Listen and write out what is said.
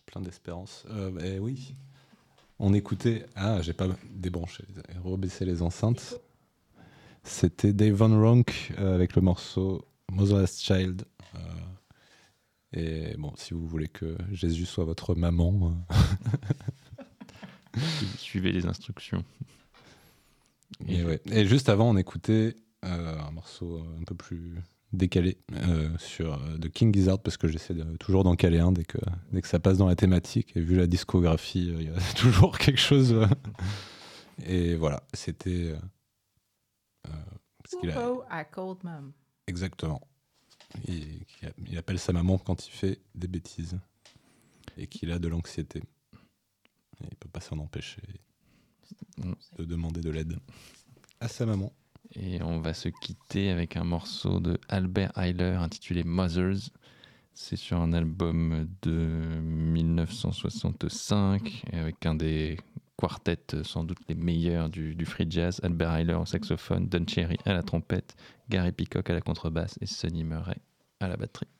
plein d'espérance. Oui, on écoutait... Ah, j'ai pas débranché, rebaissé les enceintes. C'était Dave Van Ronk avec le morceau Motherless Child. Et bon, si vous voulez que Jésus soit votre maman... Suivez les instructions. Et juste avant, on écoutait un morceau un peu plus décalé de King Gizzard, parce que j'essaie toujours d'en caler un dès que ça passe dans la thématique. Et vu la discographie, il y a toujours quelque chose. Et voilà, c'était... à Cold Mom. Exactement. Il appelle sa maman quand il fait des bêtises et qu'il a de l'anxiété. Et il peut pas s'en empêcher de demander de l'aide à sa maman. Et on va se quitter avec un morceau de Albert Ayler intitulé Mothers. C'est sur un album de 1965 avec un des quartets sans doute les meilleurs du free jazz. Albert Ayler au saxophone, Don Cherry à la trompette, Gary Peacock à la contrebasse et Sonny Murray à la batterie.